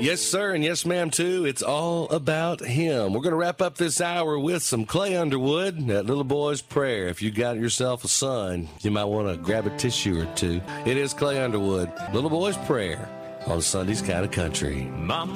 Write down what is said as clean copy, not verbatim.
Yes, sir, and yes, ma'am, too. It's all about him. We're going to wrap up this hour with some Clay Underwood, that little boy's prayer. If you got yourself a son, you might want to grab a tissue or two. It is Clay Underwood, little boy's prayer on Sunday's Kind of Country. Mom.